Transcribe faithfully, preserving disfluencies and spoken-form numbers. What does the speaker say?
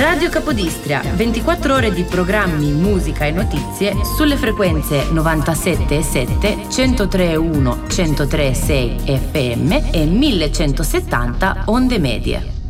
Radio Capodistria, ventiquattro ore di programmi, musica e notizie sulle frequenze novantasette e sette, centotre e uno, centotre e sei F M e millecentosettanta onde medie.